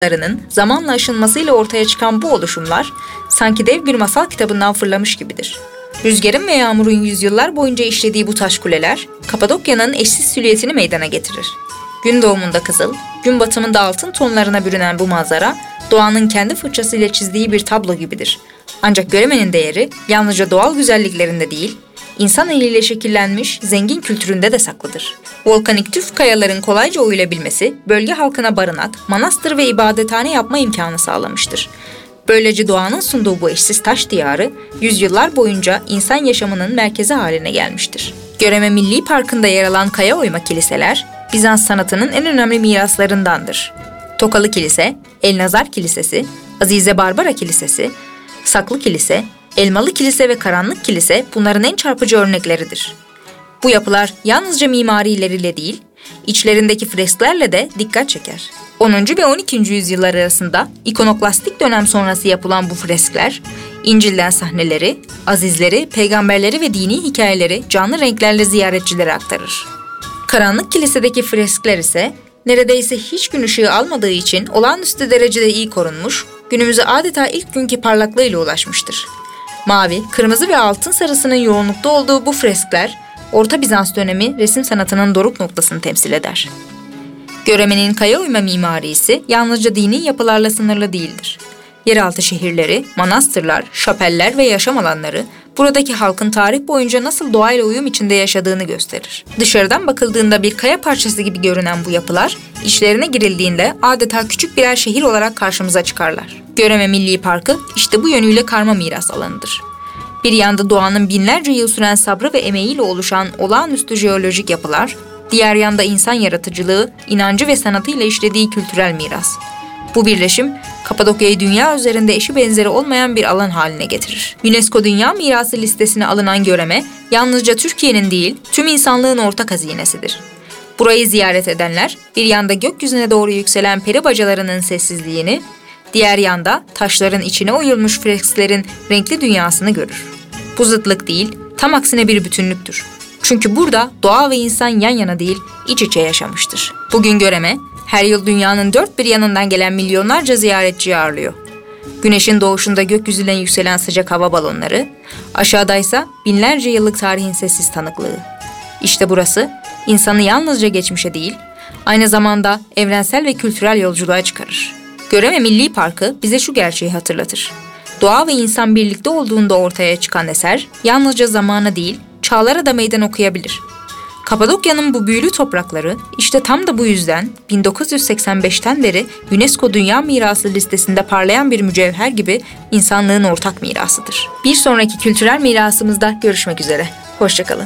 zamanla aşınmasıyla ortaya çıkan bu oluşumlar sanki dev bir masal kitabından fırlamış gibidir. Rüzgarın ve yağmurun yüzyıllar boyunca işlediği bu taş kuleler, Kapadokya'nın eşsiz silüetini meydana getirir. Gün doğumunda kızıl, gün batımında altın tonlarına bürünen bu manzara, doğanın kendi fırçasıyla çizdiği bir tablo gibidir. Ancak göremenin değeri yalnızca doğal güzelliklerinde değil, insan eliyle şekillenmiş zengin kültüründe de saklıdır. Volkanik tüf kayaların kolayca oyulabilmesi, bölge halkına barınak, manastır ve ibadethane yapma imkanı sağlamıştır. Böylece doğanın sunduğu bu eşsiz taş diyarı, yüzyıllar boyunca insan yaşamının merkezi haline gelmiştir. Göreme Milli Parkı'nda yer alan kaya oyma kiliseler, Bizans sanatının en önemli miraslarındandır. Tokalı Kilise, Elnazar Kilisesi, Azize Barbara Kilisesi, Saklı Kilise, Elmalı Kilise ve Karanlık Kilise bunların en çarpıcı örnekleridir. Bu yapılar yalnızca mimarileriyle değil, içlerindeki fresklerle de dikkat çeker. 10. ve 12. yüzyıllar arasında ikonoklastik dönem sonrası yapılan bu freskler, İncil'den sahneleri, azizleri, peygamberleri ve dini hikayeleri canlı renklerle ziyaretçilere aktarır. Karanlık Kilise'deki freskler ise neredeyse hiç gün ışığı almadığı için olağanüstü derecede iyi korunmuş, günümüze adeta ilk günkü parlaklığıyla ulaşmıştır. Mavi, kırmızı ve altın sarısının yoğunlukta olduğu bu freskler, Orta Bizans dönemi resim sanatının doruk noktasını temsil eder. Göreme'nin kaya oyma mimarisi yalnızca dini yapılarla sınırlı değildir. Yeraltı şehirleri, manastırlar, şapeller ve yaşam alanları, buradaki halkın tarih boyunca nasıl doğayla uyum içinde yaşadığını gösterir. Dışarıdan bakıldığında bir kaya parçası gibi görünen bu yapılar, içlerine girildiğinde adeta küçük birer şehir olarak karşımıza çıkarlar. Göreme Milli Parkı işte bu yönüyle karma miras alanıdır. Bir yanda doğanın binlerce yıl süren sabrı ve emeğiyle oluşan olağanüstü jeolojik yapılar, diğer yanda insan yaratıcılığı, inancı ve sanatıyla işlediği kültürel miras. Bu birleşim, Kapadokya'yı dünya üzerinde eşi benzeri olmayan bir alan haline getirir. UNESCO Dünya Mirası listesine alınan Göreme, yalnızca Türkiye'nin değil, tüm insanlığın ortak hazinesidir. Burayı ziyaret edenler, bir yanda gökyüzüne doğru yükselen peri bacalarının sessizliğini, diğer yanda taşların içine oyulmuş fresklerin renkli dünyasını görür. Bu zıtlık değil, tam aksine bir bütünlüktür. Çünkü burada doğa ve insan yan yana değil, iç içe yaşamıştır. Bugün Göreme, her yıl dünyanın dört bir yanından gelen milyonlarca ziyaretçiyi ağırlıyor. Güneşin doğuşunda gökyüzüne yükselen sıcak hava balonları, aşağıdaysa binlerce yıllık tarihin sessiz tanıklığı. İşte burası, insanı yalnızca geçmişe değil, aynı zamanda evrensel ve kültürel yolculuğa çıkarır. Göreme Milli Parkı bize şu gerçeği hatırlatır. Doğa ve insan birlikte olduğunda ortaya çıkan eser, yalnızca zamana değil, çağlara da meydan okuyabilir. Kapadokya'nın bu büyülü toprakları, işte tam da bu yüzden 1985'ten beri UNESCO Dünya Mirası listesinde parlayan bir mücevher gibi insanlığın ortak mirasıdır. Bir sonraki kültürel mirasımızda görüşmek üzere. Hoşça kalın.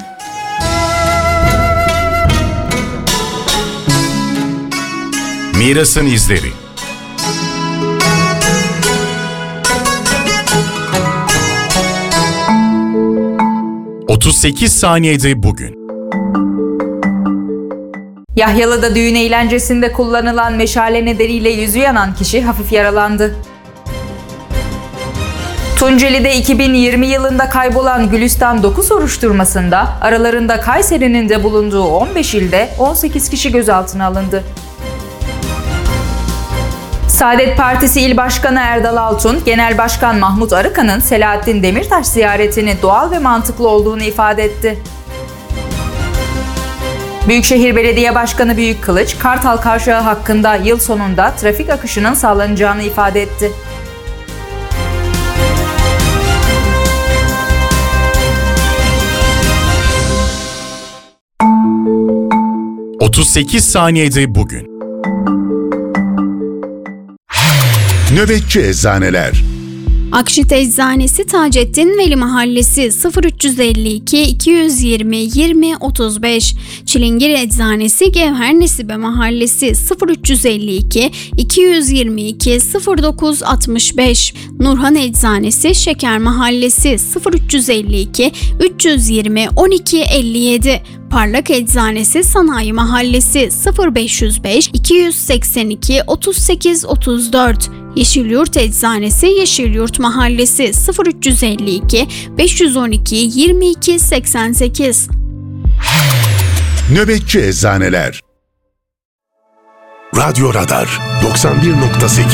Mirasın izleri. ...38 saniyede bugün. Yahyalı'da düğün eğlencesinde kullanılan meşale nedeniyle yüzü yanan kişi hafif yaralandı. Tunceli'de 2020 yılında kaybolan Gülistan 9 soruşturmasında aralarında Kayseri'nin de bulunduğu 15 ilde 18 kişi gözaltına alındı. Saadet Partisi İl Başkanı Erdal Altun, Genel Başkan Mahmut Arıkan'ın Selahattin Demirtaş ziyaretini doğal ve mantıklı olduğunu ifade etti. Büyükşehir Belediye Başkanı Büyük Kılıç, Kartal Kavşağı hakkında yıl sonunda trafik akışının sağlanacağını ifade etti. ...38 saniyede bugün. Nöbetçi Eczaneler. Akşit Eczanesi Taceddin Veli Mahallesi 0352 220 20 35, Çilingir Eczanesi Gevher Nesibe Mahallesi 0352 222 09 65, Nurhan Eczanesi Şeker Mahallesi 0352 320 12 57, Parlak Eczanesi Sanayi Mahallesi 0505 282 38 34, Yeşilyurt Eczanesi Yeşilyurt Mahallesi 0352 512 22 88. Nöbetçi Eczaneler. Radyo Radar 91.8